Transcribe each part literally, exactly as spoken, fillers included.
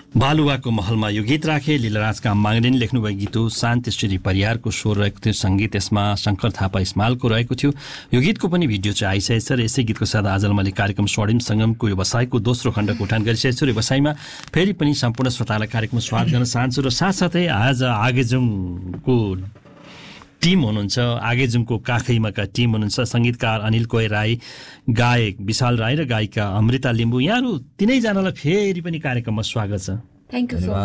बालुवाको महलमा यो गीत राखे लीलाराजका माग्नेले लेख्नुभएको गीत हो। शान्तिश्री परियारको स्वर रहेको थियो, सङ्गीत यसमा शङ्कर थापा इस्मालको रहेको थियो। यो गीतको पनि भिडियो चाहिँ आइसकेको छ र यसै गीतको साथ आज मैले कार्यक्रम स्वर्णिम सङ्गमको व्यवसायको दोस्रो खण्डको उठान गरिसकेको छु र व्यवसायमा फेरि पनि सम्पूर्ण श्रोतालाई कार्यक्रममा स्वागत गर्न चाहन्छु र साथसाथै आज आगेजुङको टिम हुनुहुन्छ, आगेजुङको काखैमाका टिम हुनुहुन्छ, सङ्गीतकार अनिल कोय राई, गायक विशाल राई र गायिका अमृता लिम्बू। यहाँहरू तिनैजनालाई फेरि पनि कार्यक्रममा स्वागत छ। Thank you so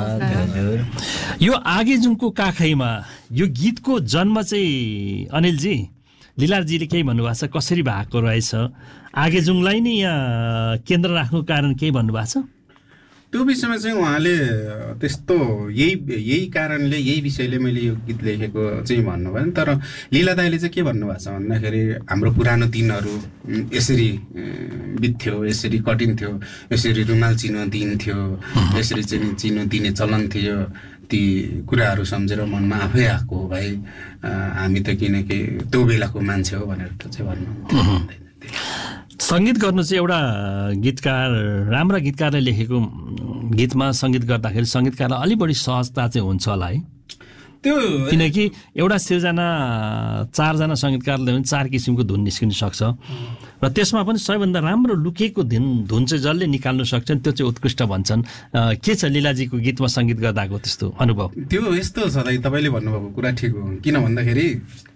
much. यो आगेजुङको काखैमा यो गीतको जन्म चाहिँ अनिलजी, लीलाजीले केही भन्नुभएको छ, कसरी भएको रहेछ? आगेजुङलाई नै यहाँ केन्द्र राख्नु कारण केही भन्नुभएको छ? त्यो विषयमा चाहिँ उहाँले त्यस्तो यही यही कारणले यही विषयले मैले यो गीत लेखेको चाहिँ भन्नुभयो। तर लीला दाइले चाहिँ के भन्नुभएको छ भन्दाखेरि हाम्रो पुरानो दिनहरू यसरी बित्थ्यो, यसरी कटिन्थ्यो, यसरी रुमाल चिनो दिन्थ्यो, यसरी चाहिँ चिनो दिने चलन थियो। ती कुराहरू सम्झेर मनमा आफै आएको हो भाइ, हामी त किनकि त्यो बेलाको मान्छे हो भनेर चाहिँ भन्नुहुन्थ्यो। सङ्गीत गर्नु चाहिँ एउटा गीतकार, राम्रा गीतकारले लेखेको गीतमा सङ्गीत गर्दाखेरि सङ्गीतकारलाई अलिक बढी सहजता चाहिँ हुन्छ होला है? त्यो किनकि एउटा सिर्जना चारजना सङ्गीतकारले पनि चार किसिमको धुन निस्किन सक्छ र त्यसमा पनि सबैभन्दा राम्रो लुकेको धुन धुन चाहिँ जसले निकाल्नु सक्छन् त्यो चाहिँ उत्कृष्ट भन्छन्। के छ लीलाजीको गीतमा सङ्गीत गर्दाको त्यस्तो अनुभव? त्यो यस्तो छ दाइ, तपाईँले भन्नुभएको कुरा ठिक हो। किन भन्दाखेरि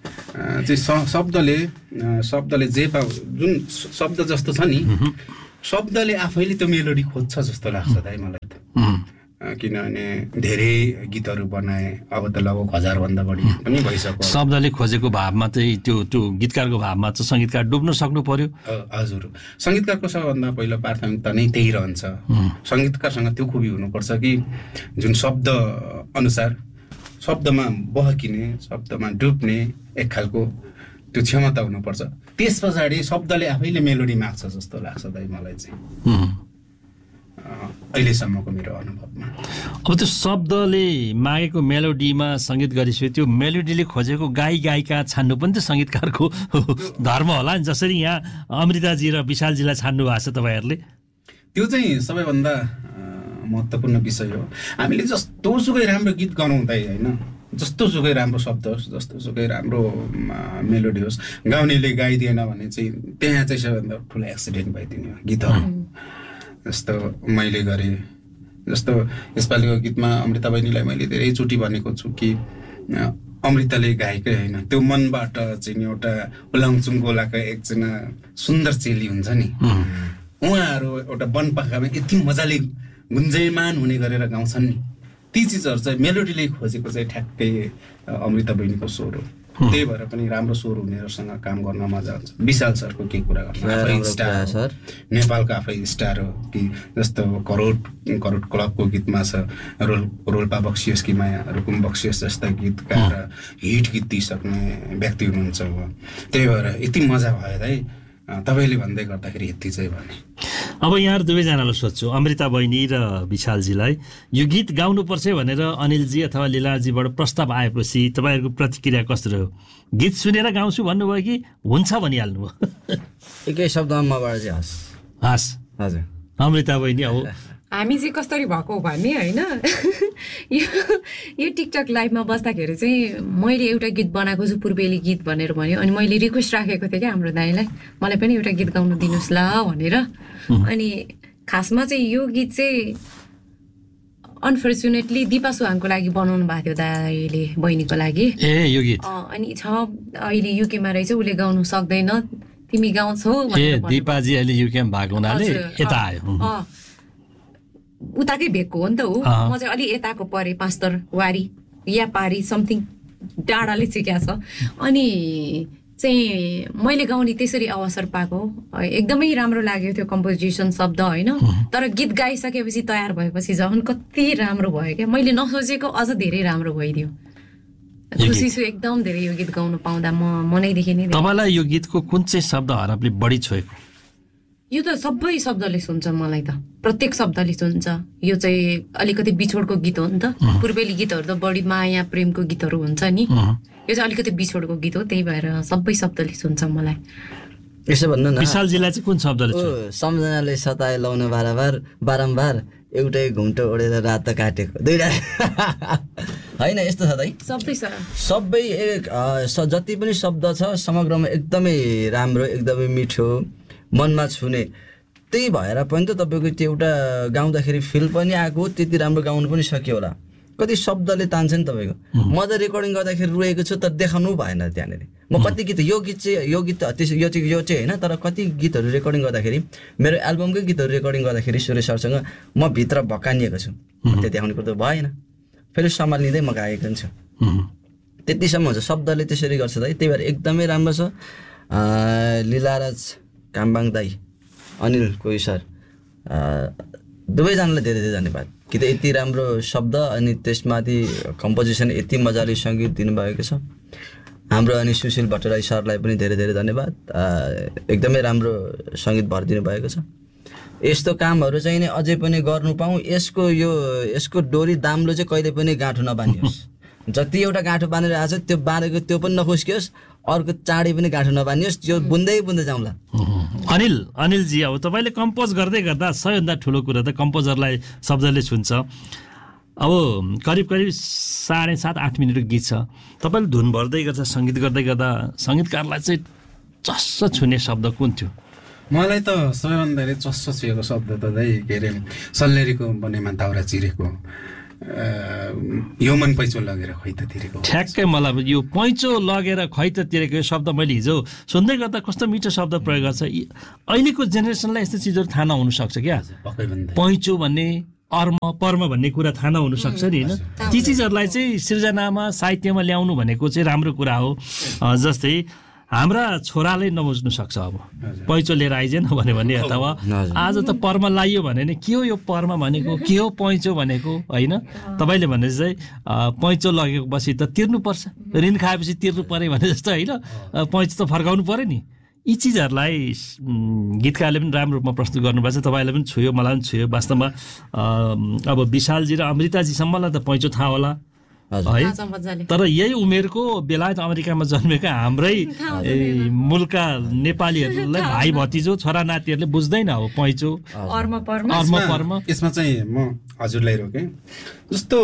चाहिँ शब्दले शब्दले जे पा जुन शब्द जस्तो छ नि, शब्दले आफैले त्यो मेलोडी खोज्छ जस्तो लाग्छ दाइ मलाई त। किनभने धेरै गीतहरू बनाए, अब त लगभग हजारभन्दा बढी पनि भइसक्यो। शब्दले खोजेको भावमा चाहिँ त्यो त्यो गीतकारको भावमा चाहिँ सङ्गीतकार डुब्न सक्नु पर्यो। हजुर, सङ्गीतकारको सबभन्दा पहिलो प्राथमिकता नै त्यही रहन्छ। सङ्गीतकारसँग त्यो खुबी हुनुपर्छ कि जुन शब्द अनुसार शब्दमा बहकिने, शब्दमा डुब्ने एक खालको त्यो क्षमता हुनुपर्छ। त्यस पछाडि शब्दले आफैले मेलोडी माग्छ जस्तो लाग्छ दाइ मलाई चाहिँ, अहिलेसम्मको मेरो अनुभवमा। अब त्यो शब्दले मागेको मेलोडीमा सङ्गीत गरिसक्यो, त्यो मेलोडीले खोजेको गाई गायिका छान्नु पनि त सङ्गीतकारको धर्म होला नि। जसरी यहाँ अमृताजी र विशालजीलाई छान्नु भएको छ तपाईँहरूले, त्यो चाहिँ सबैभन्दा महत्त्वपूर्ण विषय हो। हामीले जस्तो सुकै राम्रो गीत गाउनु हुँदै होइन, जस्तो सुकै राम्रो शब्द होस्, जस्तो सुकै राम्रो मेलोडी होस्, गाउनेले गाइदिएन भने चाहिँ त्यहाँ चाहिँ सबैभन्दा ठुलो एक्सिडेन्ट भइदिने गीतहरू। जस्तो मैले गरेँ, जस्तो यसपालिको गीतमा अमृता बहिनीलाई मैले धेरैचोटि भनेको छु कि अमृताले गाएकै होइन, त्यो मनबाट चाहिँ एउटा उलाङचुङ गोलाको एकजना सुन्दर चेली हुन्छ नि, उहाँहरू एउटा वनपाखामा यति मजाले गुन्जयमान हुने गरेर गाउँछन् नि, ती चिजहरू चाहिँ मेलोडीले खोजेको चाहिँ ठ्याक्कै अमृता बहिनीको स्वर हो। त्यही भएर पनि राम्रो स्वर हुनेहरूसँग काम गर्न मजा आउँछ। विशाल सरको के कुरा गर्नु, आफै स्टार, नेपालको आफै स्टार हो। कि जस्तो करोड करोड क्लबको गीतमा छ रोल रोल्पा बक्सियोस् कि माया रुकुम बक्सियोस् जस्ता गीत गाएर हिट गीत दिइसक्ने व्यक्ति हुनुहुन्छ। त्यही भएर यति मजा भयो है, तपाईँले भन्दै गर्दाखेरि यति चाहिँ भने। अब यहाँ दुवैजनालाई सोध्छु, अमृता बहिनी र विशालजीलाई यो गीत गाउनुपर्छ भनेर अनिलजी अथवा लीलाजीबाट प्रस्ताव आएपछि तपाईँहरूको प्रतिक्रिया कस्तो रह्यो? गीत सुनेर गाउँछु भन्नुभयो कि हुन्छ भनिहाल्नु भयो? एकै शब्दमाबाट चाहिँ हस् हस् हजुर। अमृता बहिनी, अब हामी चाहिँ कसरी भएको भने होइन, यो यो टिकटक लाइभमा बस्दाखेरि चाहिँ मैले एउटा गीत बनाएको छु पूर्वेली गीत भनेर भन्यो, अनि मैले रिक्वेस्ट राखेको थिएँ क्या हाम्रो दाइलाई, मलाई पनि एउटा गीत गाउनु दिनुहोस् ल भनेर। अनि खासमा चाहिँ यो गीत चाहिँ अनफर्चुनेटली दिपा सुहाङको लागि बनाउनु भएको थियो दाइले, बहिनीको लागि। ए यो गीत अनि छ अहिले युकेमा रहेछ, उसले गाउनु सक्दैन, तिमी गाउँछौ भनेर। दिपाजी अहिले युकेमा भएको हुनाले यता आयो, उताकै भेगको हो नि त हो। म चाहिँ अलि यताको परे, पाँचतर वारी या पारी समथिङ डाँडाले चाहिँ क्या छ। अनि चाहिँ मैले गाउने त्यसरी अवसर पाएको, एकदमै राम्रो लागेको थियो कम्पोजिसन शब्द होइन। तर गीत गाइसकेपछि तयार भएपछि झन् कति राम्रो भयो क्या, मैले नसोचेको अझ धेरै राम्रो भइदियो। खुसी छु एकदम धेरै यो गीत गाउनु पाउँदा, म मनैदेखि नै। तपाईँलाई यो गीतको कुन चाहिँ शब्द हरफले बढी छोएको? यो त सबै शब्दले सुन्छ मलाई त, प्रत्येक शब्दले सुन्छ। यो चाहिँ अलिकति बिछोडको गीत हो नि त, पूर्वेली गीतहरू त बढी माया प्रेमको गीतहरू हुन्छ नि, यो चाहिँ अलिकति बिछोडको गीत हो, त्यही भएर सबै शब्दले सुन्छ मलाई। यसो भन्नु न विशालजीलाई चाहिँ कुन शब्दले ओ सम्झनाले सताए लाउन बारम्बार बारम्बार एउटै घुम्टो ओढेर रात काटेको दुईटा होइन यस्तो छ दाइ सबै छ सबै एक जति पनि शब्द छ समग्रमा एकदमै राम्रो एकदमै मिठो मनमा छुने त्यही भएर पनि त तपाईँको त्यो एउटा गाउँदाखेरि फिल पनि आएको त्यति राम्रो गाउनु पनि सक्यो होला कति शब्दले तान्छ नि तपाईँको म त रेकर्डिङ गर्दाखेरि रोएको छु तर देखाउनु भएन त्यहाँनिर म कति गीत यो गीत चाहिँ यो गीत त्यस यो चाहिँ यो चाहिँ होइन तर कति गीतहरू रेकर्डिङ गर्दाखेरि मेरो एल्बमकै गीतहरू रेकर्डिङ गर्दाखेरि सुरेश सरसँग म भित्र भक्कानिएको छु त्यो देखाउने कुरो त भएन फेरि सम्हालिँदै म गाएको छु त्यतिसम्म हुन्छ शब्दले त्यसरी गर्छ दाइ त्यही भएर एकदमै राम्रो छ लीलाराज काम्बाङ दाई अनिल कोही सर दुवैजनालाई धेरै धेरै धन्यवाद कि त यति राम्रो शब्द अनि त्यसमाथि कम्पोजिसन यति मजाले सङ्गीत दिनुभएको छ हाम्रो अनि सुशील भट्टराई सरलाई पनि धेरै धेरै धन्यवाद एकदमै राम्रो सङ्गीत भरिदिनु भएको छ यस्तो कामहरू चाहिँ नि अझै पनि गर्नु पाऊँ यसको यो यसको डोरी दाम्लो चाहिँ कहिले पनि गाँठो नबानियोस् जति एउटा गाँठो बाँधेर आएको छ त्यो बाँधेको त्यो पनि नखुस्कियोस् अर्को चाँडी पनि गाँठो नबानियोस् त्यो बुन्दै बुन्दै जाउँला अनिल अनिलजी अब तपाईँले कम्पोज गर्दै गर्दा सबैभन्दा ठुलो कुरा त कम्पोजरलाई शब्दले छुन्छ अब करिब करिब साढे सात आठ मिनटको गीत छ तपाईँले धुन भर्दै गर्दा सङ्गीत गर्दै गर्दा सङ्गीतकारलाई चाहिँ चस्स छुने शब्द कुन थियो मलाई त सबैभन्दा धेरै चस्स छुएको शब्द त दाइ के अरे सल्लेरीको बनेमा दाउरा चिरेको यो मन पैँचो लगेर खै त तिरेको ठ्याक्कै मलाई यो पैँचो लगेर खै त तिरेको यो शब्द मैले हिजो सुन्दै गर्दा कस्तो मिठो शब्द प्रयोग गर्छ अहिलेको जेनेरेसनलाई यस्तो चिजहरू थाहा नहुनु सक्छ क्या पैँचो भन्ने अर्म पर्म भन्ने कुरा थाहा नहुनु सक्छ नि होइन ती चिजहरूलाई चाहिँ सृजनामा साहित्यमा ल्याउनु भनेको चाहिँ राम्रो कुरा हो जस्तै हाम्रा छोराले नबुझ्नु सक्छ अब पैँचो लिएर आइजेन भन्यो भने अथवा आज त पर्म लाइयो भने नि के हो यो पर्म भनेको के हो पैँचो भनेको होइन तपाईँले भने चाहिँ पैँचो लगेको पछि त तिर्नुपर्छ ऋण खाएपछि तिर्नु पऱ्यो भने जस्तो होइन पैँचो त फर्काउनु पऱ्यो नि यी चिजहरूलाई गीतकारले पनि राम्रो रूपमा प्रस्तुत गर्नुभएको छ तपाईँलाई पनि छुयो मलाई पनि छुयो वास्तवमा अब विशालजी र अमृताजीसम्मलाई त पैँचो थाहा होला है तर यही उमेरको बेलायत अमेरिकामा जन्मेका हाम्रै मुलका नेपालीहरूलाई भाइ भतिजो छोरा नातिहरूले बुझ्दैन अब पैँचो अर्म पर्म अर्म पर्म यसमा चाहिँ म हजुरलाई रोकेँ जस्तो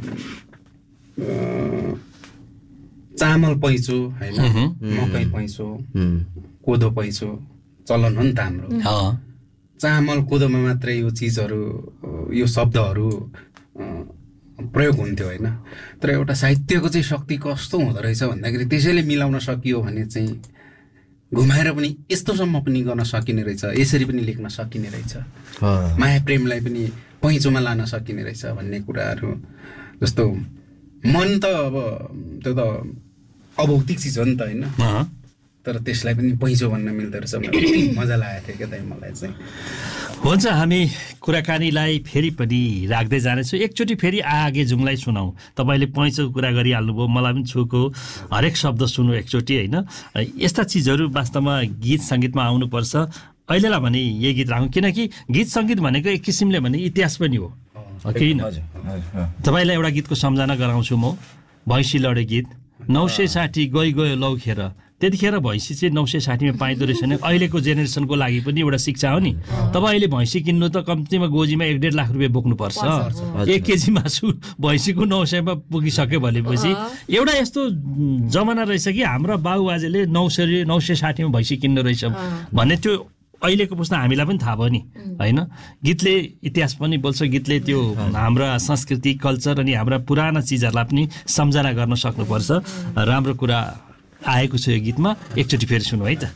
चामल पैँचो होइन मकै पैँचो कोदो पैँचो चलन हो नि त हाम्रो चामल कोदोमा मात्रै यो चिजहरू यो शब्दहरू प्रयोग हुन्थ्यो होइन तर एउटा साहित्यको चाहिँ शक्ति कस्तो हुँदो रहेछ भन्दाखेरि त्यसैले मिलाउन सकियो भने चाहिँ घुमाएर पनि यस्तोसम्म पनि गर्न सकिने रहेछ यसरी पनि लेख्न सकिने रहेछ माया प्रेमलाई पनि पैँचोमा लान सकिने रहेछ भन्ने कुराहरू जस्तो मन त अब त्यो त अभौतिक चिज हो नि त होइन तर त्यसलाई पनि पैँचो भन्न मिल्दो रहेछ मजा लागेको थियो क्या त मलाई चाहिँ हुन्छ हामी कुराकानीलाई फेरि पनि राख्दै जानेछौँ एकचोटि फेरि आगे जुङलाई सुनाउँ तपाईँले पैँचोको कुरा गरिहाल्नुभयो मलाई पनि छुको हरेक शब्द सुन्नु एकचोटि होइन यस्ता चिजहरू वास्तवमा गीत सङ्गीतमा आउनुपर्छ अहिलेलाई भने यही गीत राखौँ किनकि गीत सङ्गीत भनेको एक किसिमले भने इतिहास पनि हो किन तपाईँलाई एउटा गीतको सम्झना गराउँछु म भैँसी लडे गीत नौ सय साठी गइ गयो लौखेर त्यतिखेर भैँसी चाहिँ नौ सय साठीमा पाइँदो रहेछ भने अहिलेको जेनेरेसनको लागि पनि एउटा शिक्षा हो नि तपाईँ अहिले भैँसी किन्नु त कम्तीमा गोजीमा एक डेढ लाख रुपियाँ बोक्नुपर्छ एक केजी मासु भैँसीको नौ सयमा पुगिसक्यो भनेपछि एउटा यस्तो जमाना रहेछ कि हाम्रा बाबुबाजेले नौ सय नौ सय साठीमा भैँसी किन्नु रहेछ भन्ने त्यो अहिलेको पुस्ता हामीलाई पनि थाहा भयो नि होइन गीतले इतिहास पनि बोल्छ गीतले त्यो हाम्रा संस्कृति कल्चर अनि हाम्रा पुराना चिजहरूलाई पनि सम्झना गर्न सक्नुपर्छ राम्रो कुरा आएको छ यो गीतमा एकचोटि फेरि सुनौ है त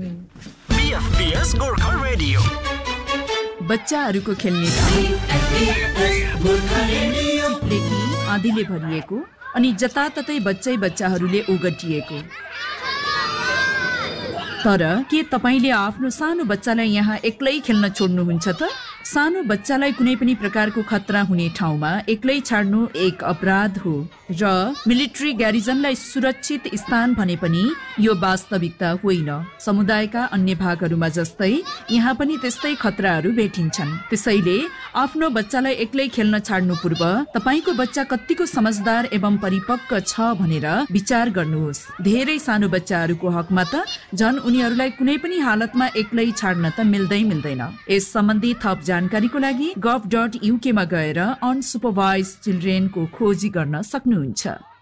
बच्चाहरूको खेल्ने आँधीले भरिएको अनि जताततै बच्चै बच्चाहरूले ओगटिएको तर के तपाईले आफ्नो सानो बच्चालाई यहाँ एक्लै खेल्न छोड्नुहुन्छ त सानो बच्चालाई कुनै पनि प्रकारको खतरा हुने ठाउँमा एक्लै छाड्नु एक अपराध हो र मिलिट्री ग्यारिजनलाई सुरक्षित स्थान भने पनि यो वास्तविकता होइन। समुदायका अन्य भागहरूमा जस्तै यहाँ पनि त्यस्तै खतराहरू भेटिन्छन्। त्यसैले आफ्नो बच्चालाई एक्लै खेल्न छाड्नु पूर्व तपाईँको बच्चा कतिको समझदार एवं परिपक्व छ भनेर विचार गर्नुहोस्। धेरै सानो बच्चाहरूको हकमा त झन् उनीहरूलाई कुनै पनि हालतमा एक्लै छाड्न त मिल्दै मिल्दैन। यस सम्बन्धी थप जानकारीको लागि गभ डट युके मा गएर अनसुपरभाइज चिल्ड्रेनको खोजी गर्न सक्नुहुन्छ।